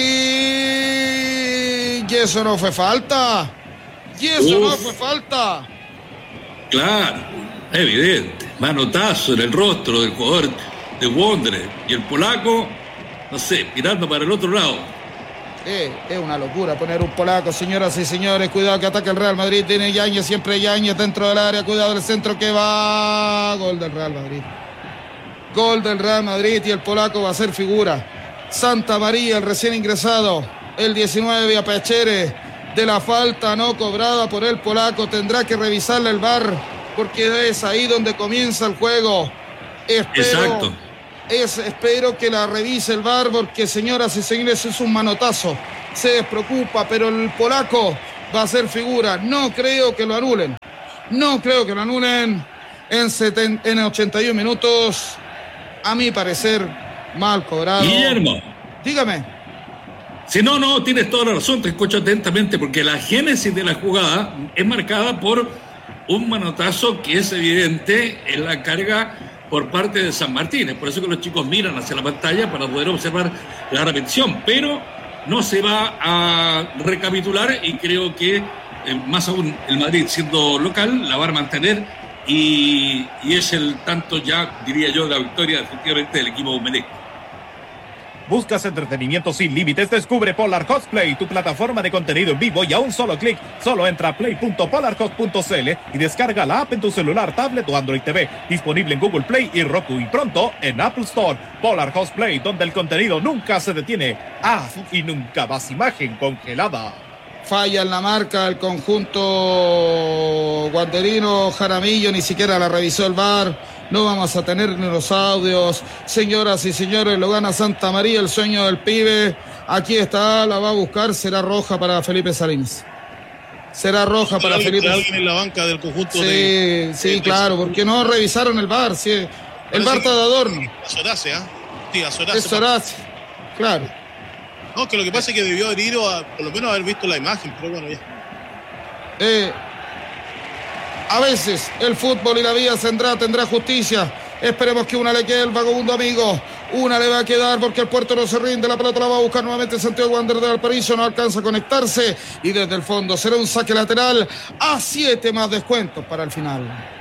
Y eso no fue falta. Claro, evidente. Manotazo en el rostro del jugador de Wanderers. Y el polaco, no sé, mirando para el otro lado. Es una locura poner un polaco, señoras y señores. Cuidado que ataca el Real Madrid. Tiene Yáñez, siempre Yáñez dentro del área. Cuidado del centro que va. Gol del Real Madrid. Y el polaco va a ser figura. Santa María, el recién ingresado. El 19 Viapechere. De la falta no cobrada por el polaco. Tendrá que revisarle el VAR. Porque es ahí donde comienza el juego. Exacto. Espero que la revise el VAR, porque señoras y señores es un manotazo. Se despreocupa, pero el polaco va a ser figura. No creo que lo anulen. En 81 minutos. A mi parecer, mal cobrado. Guillermo. Dígame. Si no, tienes toda la razón, te escucho atentamente, porque la génesis de la jugada es marcada por un manotazo que es evidente en la carga por parte de San Martín. Es por eso que los chicos miran hacia la pantalla para poder observar la repetición, pero no se va a recapitular y creo que más aún el Madrid siendo local la va a mantener y es el tanto ya, diría yo, la victoria efectivamente del equipo Melec. ¿Buscas entretenimiento sin límites? Descubre Polar Cosplay, tu plataforma de contenido en vivo, y a un solo clic. Solo entra a play.polarcos.cl y descarga la app en tu celular, tablet o Android TV. Disponible en Google Play y Roku, y pronto en Apple Store. Polar Cosplay, donde el contenido nunca se detiene. Y nunca más imagen congelada. Falla en la marca el conjunto guanderino. Jaramillo ni siquiera la revisó el VAR. No vamos a tener ni los audios. Señoras y señores, lo gana Santa María, el sueño del pibe. Aquí está, la va a buscar. Será roja para Felipe Salinas. Alguien en la banca del conjunto Sí, claro, porque no revisaron el VAR. Sí. El VAR está de adorno. Sorace, Sí, a Sorace. Es Sorace, claro. No, que lo que pasa es que debió haber ido a, por lo menos, haber visto la imagen, pero bueno, ya. A veces el fútbol y la vida tendrá justicia. Esperemos que una le quede el vagabundo amigo. Una le va a quedar porque el puerto no se rinde. La pelota la va a buscar nuevamente Santiago Wanderers de Valparaíso. No alcanza a conectarse. Y desde el fondo será un saque lateral a 7 más descuentos para el final.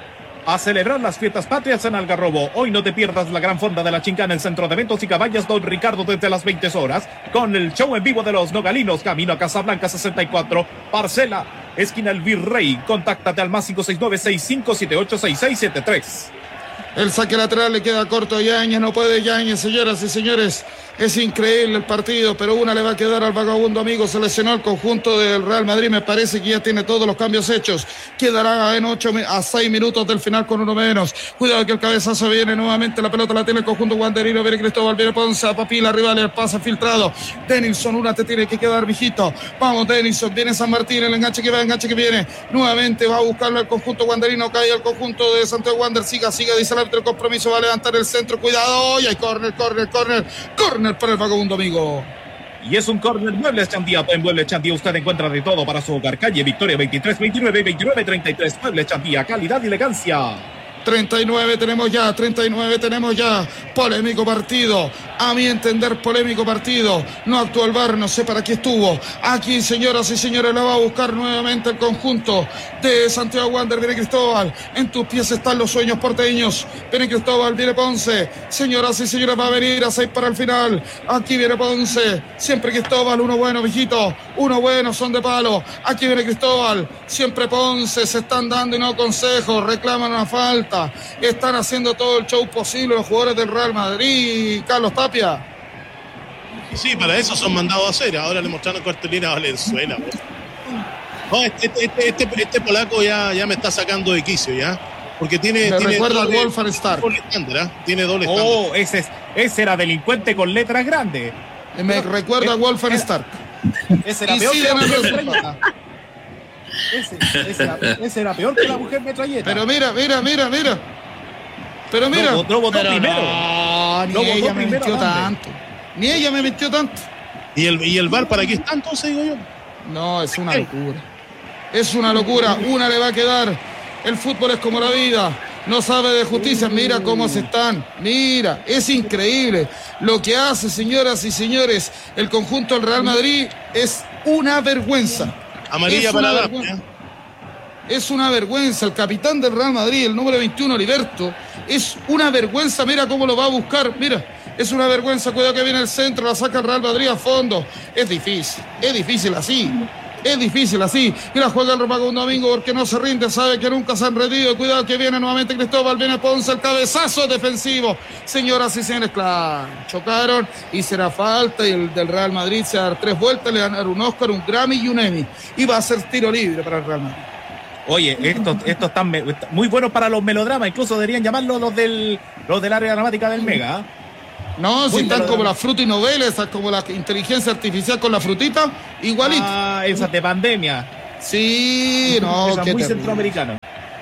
A celebrar las fiestas patrias en Algarrobo. Hoy no te pierdas la gran fonda de la Chinca en el Centro de Eventos y Caballas Don Ricardo desde las 20 horas con el show en vivo de los Nogalinos, camino a Casablanca 64, parcela, esquina El Virrey. Contáctate al más 569-6578-6673. El saque lateral le queda corto a Yáñez, no puede Yáñez, señoras y señores. Es increíble el partido, pero una le va a quedar al vagabundo amigo. Se lesionó el conjunto del Real Madrid, me parece que ya tiene todos los cambios hechos. Quedará en 8 a 6 minutos del final con uno menos. Cuidado que el cabezazo viene nuevamente, la pelota la tiene el conjunto guanderino. Viene Cristóbal, viene Ponce, a Papila, rival, el pase filtrado. Denilson, una te tiene que quedar, mijito. Vamos, Denilson, viene San Martín, el enganche que va, enganche que viene. Nuevamente va a buscarlo el conjunto guanderino, cae el conjunto de Santiago Wander. Siga, dice el árbitro, el compromiso va a levantar el centro. Cuidado, y hay córner para el vagabundo amigo. Y es un córner. Muebles Chandía. En Muebles Chandía usted encuentra de todo para su hogar. Calle Victoria 2329 y 2933. Muebles Chandía, calidad y elegancia. 39 tenemos ya. Polémico partido. A mi entender, polémico partido. No actuó el VAR, no sé para qué estuvo. Aquí, señoras y señores, la va a buscar nuevamente el conjunto de Santiago Wander. Viene Cristóbal. En tus pies están los sueños porteños. Viene Cristóbal, viene Ponce. Señoras y señores, va a venir a 6 para el final. Aquí viene Ponce. Siempre Cristóbal, uno bueno, mijito. Uno bueno, son de palo. Aquí viene Cristóbal. Siempre Ponce. Se están dando y no consejos. Reclaman una falta. Están haciendo todo el show posible los jugadores del Real Madrid. Carlos Tapia. Sí, para eso son mandados a hacer. Ahora le mostraron cartulina a Valenzuela. No, este polaco ya me está sacando de quicio, ya. Porque tiene recuerda al Wolfgang Stark. Tiene doble estándar. Oh, ese era delincuente con letras grandes. Me recuerda a Wolfgang Stark. Ese era peor que la mujer metralleta. Ese era peor que la mujer metralleta. Pero mira. Pero mira. No votó primero. Ni ella me mintió tanto. ¿Y el VAR para qué está entonces, digo yo? No, es una locura. Una le va a quedar. El fútbol es como la vida. No sabe de justicia. Mira cómo se están. Mira, es increíble. Lo que hace, señoras y señores, el conjunto del Real Madrid es una vergüenza. Amarilla para la Es una vergüenza. El capitán del Real Madrid, el número 21, Heriberto, es una vergüenza. Mira cómo lo va a buscar. Mira, es una vergüenza. Cuidado que viene el centro, la saca el Real Madrid a fondo. Es difícil así. Mira, juega el vagabundo Domingo porque no se rinde, sabe que nunca se han rendido. Cuidado que viene nuevamente Cristóbal, viene Ponce, el cabezazo defensivo. Señoras y señores, claro, chocaron y será falta. Y el del Real Madrid se va a dar 3 vueltas, le van a dar un Oscar, un Grammy y un Emmy. Y va a ser tiro libre para el Real Madrid. Oye, estos están muy buenos para los melodramas. Incluso deberían llamarlos los del área dramática del Mega. No, si están como la fruta y novela, esas como la inteligencia artificial con la frutita, igualito. Ah, esas de pandemia. Sí, no, esas muy centroamericano.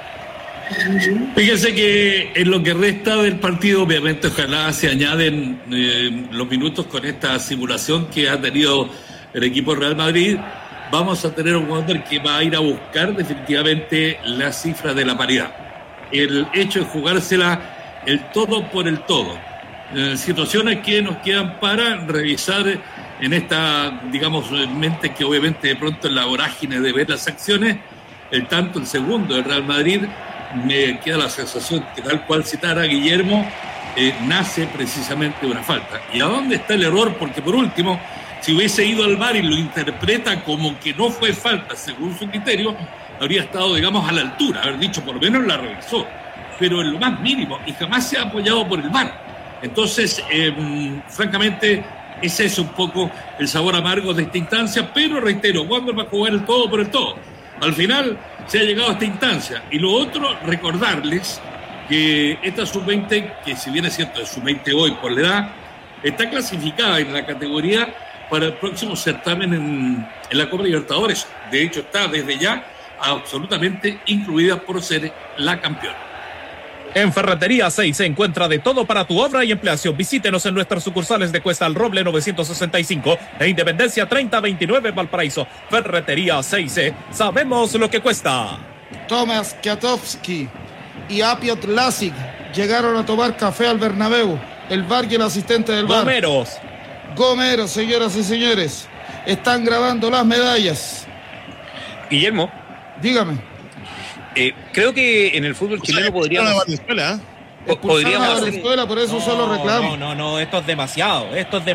Fíjense que en lo que resta del partido, obviamente, ojalá se añaden los minutos con esta simulación que ha tenido el equipo Real Madrid. Vamos a tener un jugador que va a ir a buscar definitivamente la cifra de la paridad. El hecho de jugársela el todo por el todo. Situaciones que nos quedan para revisar en esta, digamos, mente que obviamente de pronto en la vorágine de ver las acciones, el segundo del Real Madrid, me queda la sensación que tal cual citara Guillermo, nace precisamente de una falta. ¿Y a dónde está el error? Porque por último, si hubiese ido al VAR y lo interpreta como que no fue falta según su criterio, habría estado, digamos, a la altura, haber dicho por lo menos la revisó, pero en lo más mínimo, y jamás se ha apoyado por el VAR. Entonces, francamente, ese es un poco el sabor amargo de esta instancia, pero reitero, Wander va a jugar el todo por el todo. Al final se ha llegado a esta instancia. Y lo otro, recordarles que esta sub-20, que si bien es cierto es sub-20 hoy por la edad, está clasificada en la categoría para el próximo certamen en la Copa Libertadores. De hecho, está desde ya absolutamente incluida por ser la campeona. En Ferretería 6 se encuentra de todo para tu obra y empleación. Visítenos en nuestras sucursales de Cuesta al Roble 965 e Independencia 3029 Valparaíso. Ferretería 6C, sabemos lo que cuesta. Tomasz Kwiatkowski y Apiot Lasik llegaron a tomar café al Bernabéu. El VAR y el asistente del VAR. Gomeros, señoras y señores. Están grabando las medallas. Guillermo. Dígame. Creo que en el fútbol chileno podríamos hacer... por eso solo reclamos. No, esto es demasiado.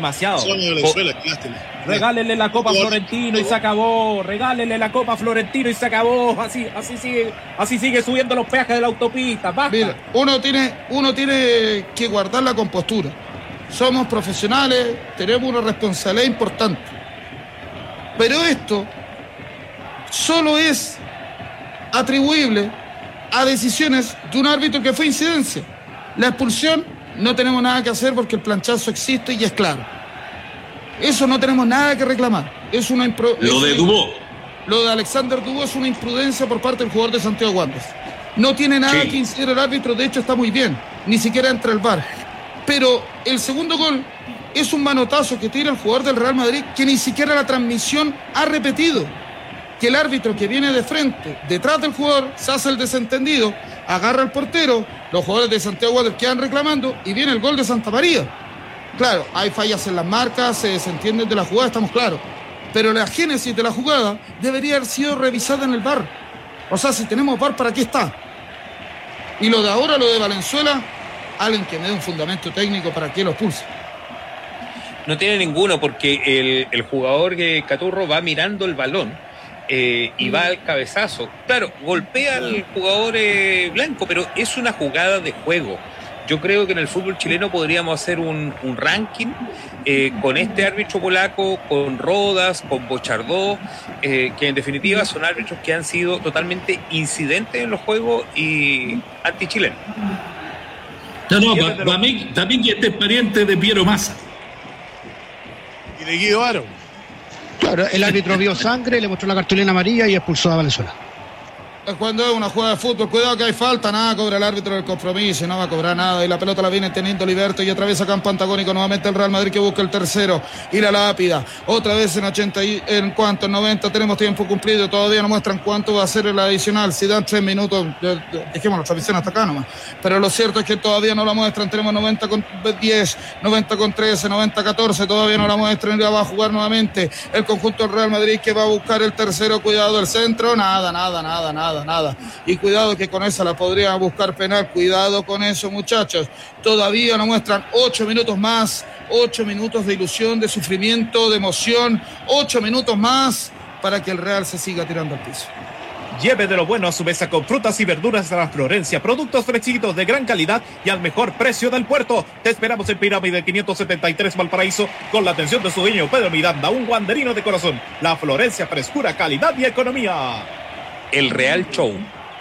Regálenle la Copa Florentino y se acabó. Regálenle la Copa Florentino y se acabó. Así sigue subiendo los peajes de la autopista. Basta. Mira, uno tiene que guardar la compostura. Somos profesionales, tenemos una responsabilidad importante. Pero esto solo es atribuible a decisiones de un árbitro que fue incidencia. La expulsión no tenemos nada que hacer porque el planchazo existe y es claro. Eso no tenemos nada que reclamar. Lo de Dubó. Lo de Alexander Dubó es una imprudencia por parte del jugador de Santiago Wanderers. No tiene nada que incidir el árbitro, de hecho está muy bien. Ni siquiera entra el VAR. Pero el segundo gol es un manotazo que tira el jugador del Real Madrid que ni siquiera la transmisión ha repetido. Que el árbitro que viene de frente, detrás del jugador, se hace el desentendido, agarra al portero, los jugadores de Santiago Wanderers quedan reclamando y viene el gol de Santa María. Claro, hay fallas en las marcas, se desentienden de la jugada, estamos claros. Pero la génesis de la jugada debería haber sido revisada en el VAR. O sea, si tenemos VAR, ¿para qué está? Y lo de ahora, lo de Valenzuela, alguien que me dé un fundamento técnico para que lo expulse. No tiene ninguno, porque el jugador Caturro va mirando el balón y va al cabezazo. Claro, golpea al jugador blanco, pero es una jugada de juego. Yo creo que en el fútbol chileno podríamos hacer un ranking con este árbitro polaco, con Rodas, con Bochardó, que en definitiva son árbitros que han sido totalmente incidentes en los juegos y antichilenos. Para mí también que este es pariente de Piero Massa. Y de Guido Aro. Claro, el árbitro vio sangre, le mostró la cartulina amarilla y expulsó a Valenzuela. Cuando es una jugada de fútbol, cuidado que hay falta, nada cobra el árbitro del compromiso, no va a cobrar nada, y la pelota la viene teniendo Liberto y atraviesa campo antagónico, nuevamente el Real Madrid que busca el tercero y la lápida, otra vez en 80 y en cuanto, en 90 tenemos tiempo cumplido, todavía no muestran cuánto va a ser el adicional, si dan 3 minutos, dejemos la transmisión hasta acá nomás, pero lo cierto es que todavía no la muestran, tenemos 90 con 10, 90 con 13, 90 14, todavía no la muestran, ya va a jugar nuevamente el conjunto del Real Madrid que va a buscar el tercero, cuidado el centro, nada, y cuidado que con esa la podría buscar penal, cuidado con eso muchachos, todavía no muestran 8 minutos más, 8 minutos de ilusión, de sufrimiento, de emoción, 8 minutos más para que el Real se siga tirando al piso. Lleve de lo bueno a su mesa con frutas y verduras de la Florencia, productos fresquitos de gran calidad y al mejor precio del puerto. Te esperamos en Pirámide 573 Valparaíso con la atención de su dueño Pedro Miranda, un wanderino de corazón. La Florencia, frescura, calidad y economía. El Real Show.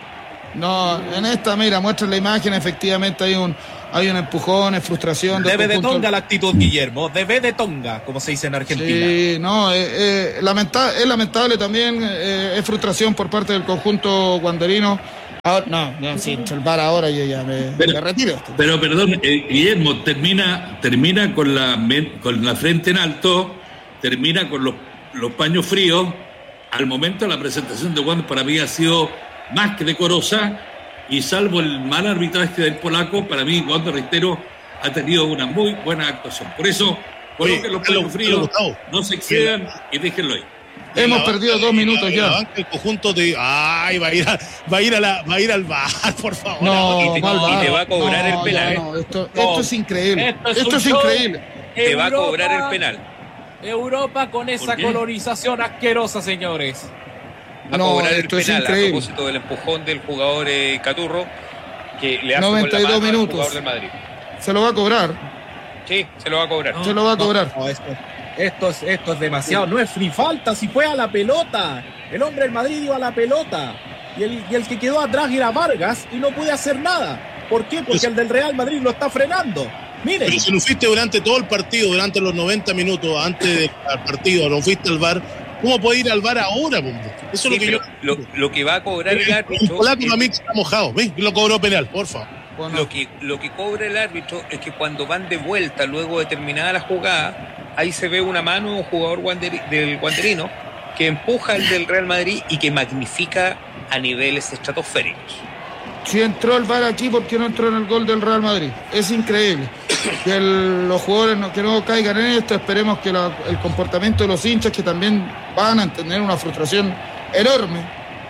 No, en esta, mira, muestra la imagen, efectivamente hay un empujón, es frustración. Debe de tonga la actitud, Guillermo, debe de tonga, como se dice en Argentina. Sí, no, es lamentable también, es frustración por parte del conjunto wanderino. No, sí, el VAR ahora yo ya me retiro. Pero perdón, Guillermo, termina con la frente en alto, termina con los paños fríos. Al momento la presentación de Wander para mí ha sido más que decorosa y salvo el mal arbitraje del polaco, para mí Wander, reitero, ha tenido una muy buena actuación. Por eso, coloquen los paños fríos, no se excedan y déjenlo ahí. Hemos perdido 2 minutos ya. El conjunto de va a ir al VAR, por favor. No, y te va a cobrar el penal. Esto es increíble. Esto es increíble. Te va a cobrar el penal. Europa con esa colonización asquerosa, señores. Va a cobrar el penal a propósito del empujón del jugador Caturro que le hace 92 con la mano minutos. al jugador del Madrid. ¿Se lo va a cobrar? Sí, se lo va a cobrar. Se lo va a cobrar. No, esto es demasiado. No es ni falta, si fue a la pelota. El hombre del Madrid iba a la pelota. Y el que quedó atrás era Vargas y no puede hacer nada. ¿Por qué? Porque el del Real Madrid lo está frenando. Miren. Pero si lo fuiste durante todo el partido, durante los 90 minutos antes del partido, no fuiste al VAR, ¿cómo puede ir al VAR ahora? Eso es lo que va a cobrar el árbitro. El polaco también está mojado, ¿ves? Lo cobró penal, por favor. Bueno. Lo que cobra el árbitro es que cuando van de vuelta luego de terminada la jugada, ahí se ve una mano de un jugador del wanderino que empuja al del Real Madrid y que magnifica a niveles estratosféricos. Si entró el VAR aquí, ¿por qué no entró en el gol del Real Madrid? Es increíble. Que los jugadores que no caigan en esto, esperemos que el comportamiento de los hinchas, que también van a tener una frustración enorme,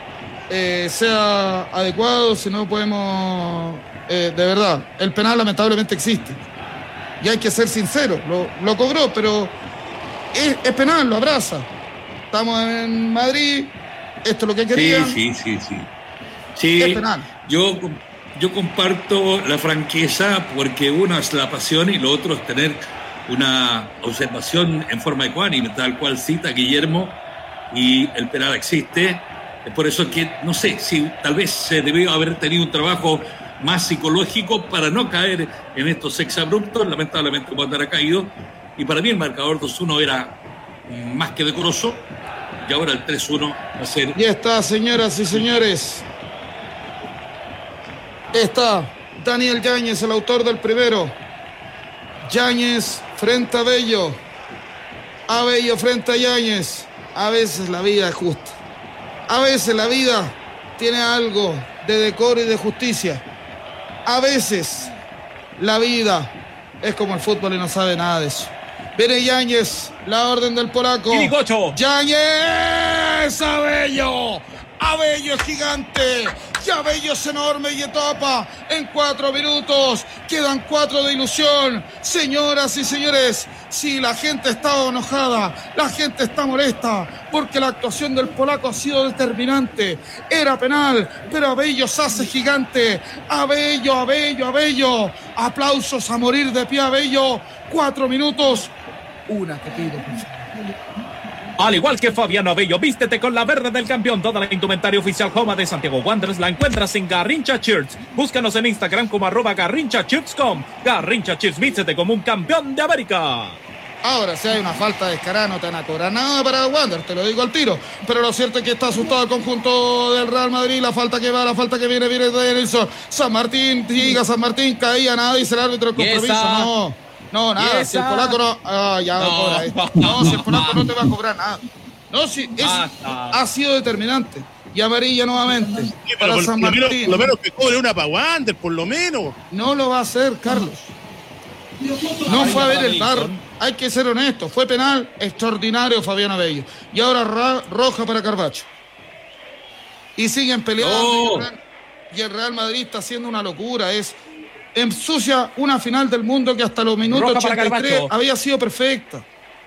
sea adecuado, si no podemos, de verdad, el penal lamentablemente existe. Y hay que ser sincero, lo cobró, pero es penal, lo abraza. Estamos en Madrid, esto es lo que querían. Sí, es penal. Yo comparto la franqueza porque uno es la pasión y lo otro es tener una observación en forma ecuánime, tal cual cita Guillermo, y el penal existe. Es por eso que, no sé, si tal vez se debió haber tenido un trabajo más psicológico para no caer en estos exabruptos. Lamentablemente Wander ha caído, y para mí el marcador 2-1 era más que decoroso, y ahora el 3-1 va a ser... Y está, señoras y señores, está Daniel Yáñez, el autor del primero. Yáñez frente a Bello, frente a Yáñez. A veces la vida es justa, a veces la vida tiene algo de decoro y de justicia, a veces la vida es como el fútbol y no sabe nada de eso. Viene Yáñez, la orden del polaco. Yáñez, Abello es gigante, y Abello es enorme y etapa en 4 minutos. Quedan 4 de ilusión. Señoras y señores, sí, la gente está enojada, la gente está molesta, porque la actuación del polaco ha sido determinante. Era penal, pero Abello se hace gigante. Abello. Aplausos a morir de pie, Abello. 4 minutos. Una te pido, por favor. Al igual que Fabiano Abello, vístete con la verde del campeón. Toda la indumentaria oficial Joma de Santiago Wanderers la encuentras en Garrincha Shirts. Búscanos en Instagram como @garrinchashirts.com. Garrincha Shirts, vístete como un campeón de América. Ahora, si hay una falta descarada, no te van a cobrar nada para Wander, te lo digo al tiro. Pero lo cierto es que está asustado el conjunto del Real Madrid. La falta que viene de Nelson. San Martín, caía, nada, dice el árbitro, el compromiso. No, nada, si el polaco no... si el polaco no te va a cobrar nada. No, si ha sido determinante. Y amarilla nuevamente para San Martín. Por lo menos que cobre una para Wander, por lo menos. No lo va a hacer, Carlos. No fue a ver el VAR. Hay que ser honesto. Fue penal extraordinario Fabián Abello. Y ahora roja para Carvacho. Y siguen peleando. Y el Real Madrid está haciendo una locura. Ensucia una final del mundo que hasta los minutos 83 había sido perfecta.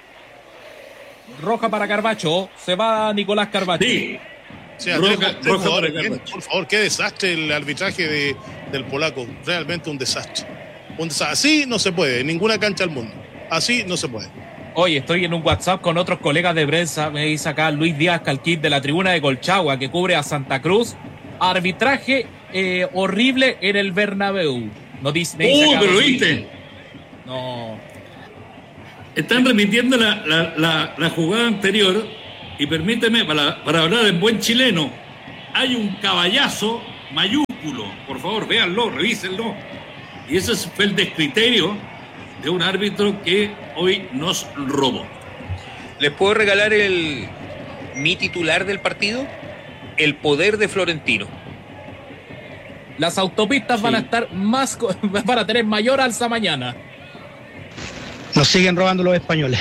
Roja para Carvacho. Se va Nicolás Carvacho. Sí. O sea, roja para Carvacho. Por favor, qué desastre el arbitraje del polaco. Realmente un desastre. Así no se puede, en ninguna cancha del mundo. Así no se puede. Hoy estoy en un WhatsApp con otros colegas de prensa. Me dice acá Luis Díaz Calquit de la tribuna de Colchagua, que cubre a Santa Cruz. Arbitraje horrible en el Bernabéu. No dice, pero lo viste. No. Están repitiendo la jugada anterior. Y permíteme, para hablar en buen chileno, hay un caballazo mayúsculo. Por favor, véanlo, revísenlo. Y ese fue el descriterio de un árbitro que hoy nos robó. ¿Les puedo regalar mi titular del partido? El poder de Florentino. Las autopistas van a estar van a tener mayor alza mañana. Nos siguen robando los españoles.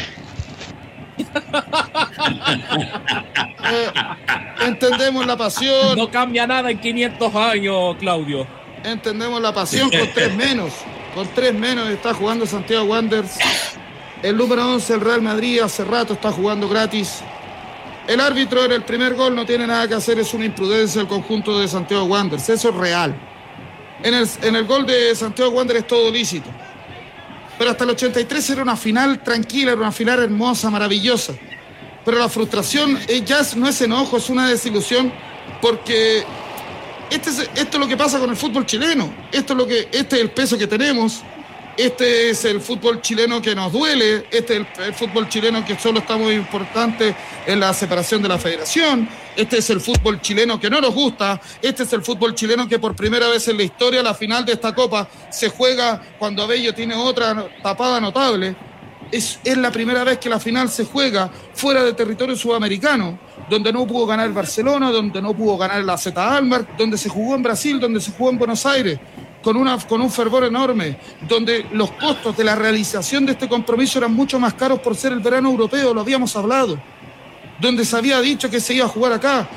Entendemos la pasión. No cambia nada en 500 años, Claudio. Entendemos la pasión con 3 menos. Con 3 menos está jugando Santiago Wanderers. El número 11, el Real Madrid, hace rato está jugando gratis. El árbitro en el primer gol no tiene nada que hacer, es una imprudencia el conjunto de Santiago Wanderers. Eso es real. En el gol de Santiago Wanderers es todo lícito. Pero hasta el 83 era una final tranquila, era una final hermosa, maravillosa. Pero la frustración ya no es enojo, es una desilusión, porque esto es lo que pasa con el fútbol chileno. Este es el peso que tenemos. Este es el fútbol chileno que nos duele. Este es el fútbol chileno que solo está muy importante en la separación de la federación. Este es el fútbol chileno que no nos gusta. Este es el fútbol chileno que por primera vez en la historia la final de esta Copa se juega cuando Abello tiene otra tapada notable. Es la primera vez que la final se juega fuera de territorio sudamericano, donde no pudo ganar el Barcelona, donde no pudo ganar la AZ Alkmaar, donde se jugó en Brasil, donde se jugó en Buenos Aires, con un fervor enorme, donde los costos de la realización de este compromiso eran mucho más caros por ser el verano europeo, lo habíamos hablado, donde se había dicho que se iba a jugar acá.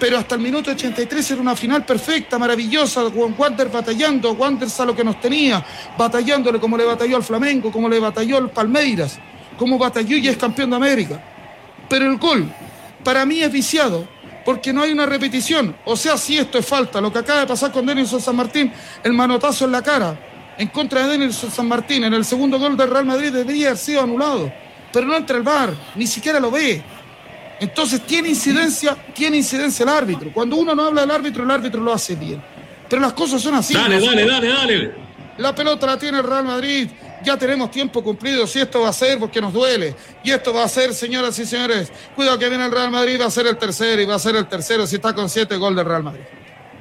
pero hasta el minuto 83 era una final perfecta, maravillosa, con Wander batallando, Wander a lo que nos tenía, batallándole como le batalló al Flamengo, como le batalló al Palmeiras, como batalló y es campeón de América. Pero el gol, para mí es viciado, porque no hay una repetición. O sea, si esto es falta, lo que acaba de pasar con Denilson San Martín, el manotazo en la cara, en contra de Denilson San Martín, en el segundo gol del Real Madrid debería haber sido anulado, pero no entra el VAR, ni siquiera lo ve. Entonces tiene incidencia el árbitro. Cuando uno no habla del árbitro, el árbitro lo hace bien. Pero las cosas son así. Dale. La pelota la tiene el Real Madrid. Ya tenemos tiempo cumplido. Si esto va a ser porque nos duele. Y esto va a ser, señoras y señores. Cuidado que viene el Real Madrid. Va a ser el tercero. Y va a ser el tercero si está con 7. Gol del Real Madrid.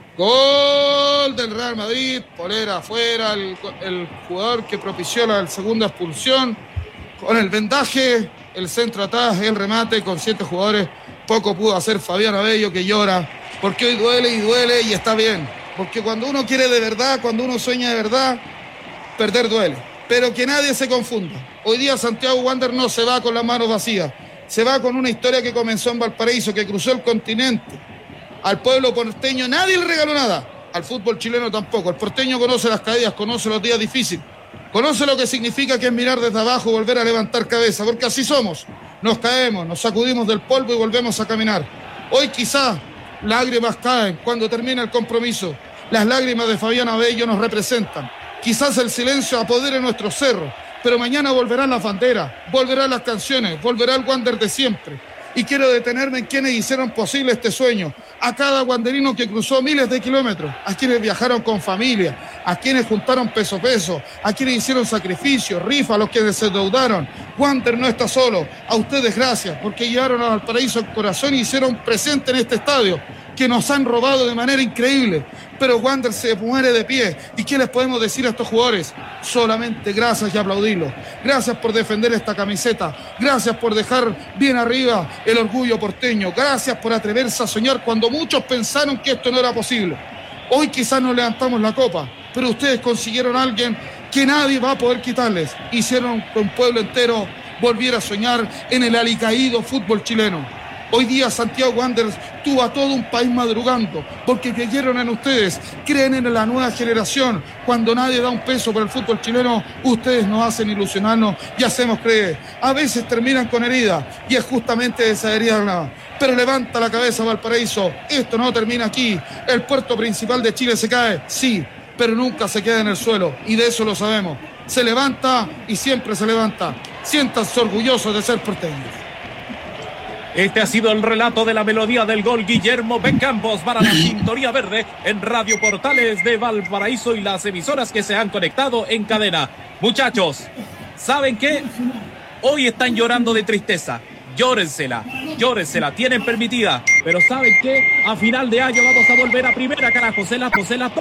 Gol del Real Madrid. Polera afuera. El jugador que propició la segunda expulsión. Con el vendaje. El centro atrás, el remate con 7 jugadores. Poco pudo hacer Fabián Abello, que llora. Porque hoy duele y está bien. Porque cuando uno quiere de verdad, cuando uno sueña de verdad, perder duele. Pero que nadie se confunda. Hoy día Santiago Wander no se va con las manos vacías. Se va con una historia que comenzó en Valparaíso, que cruzó el continente. Al pueblo porteño nadie le regaló nada. Al fútbol chileno tampoco. El porteño conoce las caídas, conoce los días difíciles. Conoce lo que significa que es mirar desde abajo, volver a levantar cabeza, porque así somos. Nos caemos, nos sacudimos del polvo y volvemos a caminar. Hoy quizás lágrimas caen cuando termina el compromiso. Las lágrimas de Fabián Abello nos representan. Quizás el silencio apodere nuestros cerros, pero mañana volverán las banderas, volverán las canciones, volverá el Wander de siempre. Y quiero detenerme en quienes hicieron posible este sueño. A cada wanderino que cruzó miles de kilómetros, a quienes viajaron con familia, a quienes juntaron peso, a quienes hicieron sacrificios, rifas, a los que se endeudaron. Wander no está solo. A ustedes gracias, porque llevaron a Valparaíso el corazón y hicieron presente en este estadio, que nos han robado de manera increíble. Pero Wander se muere de pie. ¿Y qué les podemos decir a estos jugadores? Solamente gracias y aplaudirlos. Gracias por defender esta camiseta. Gracias por dejar bien arriba el orgullo porteño. Gracias por atreverse a soñar cuando muchos pensaron que esto no era posible. Hoy quizás no levantamos la copa, pero ustedes consiguieron a alguien que nadie va a poder quitarles. Hicieron que un pueblo entero volviera a soñar en el alicaído fútbol chileno. Hoy día Santiago Wanderers tuvo a todo un país madrugando porque creyeron en ustedes, creen en la nueva generación. Cuando nadie da un peso por el fútbol chileno, ustedes nos hacen ilusionarnos y hacemos creer. A veces terminan con heridas y es justamente esa herida. Pero levanta la cabeza Valparaíso, esto no termina aquí. El puerto principal de Chile se cae, sí, pero nunca se queda en el suelo y de eso lo sabemos. Se levanta y siempre se levanta. Siéntanse orgullosos de ser porteños. Este ha sido el relato de la melodía del gol Guillermo Becampos para la Sintonía Verde en Radio Portales de Valparaíso y las emisoras que se han conectado en cadena. Muchachos, ¿saben qué? Hoy están llorando de tristeza. Llórensela, tienen permitida. Pero ¿saben qué? A final de año vamos a volver a primera, carajo. Se la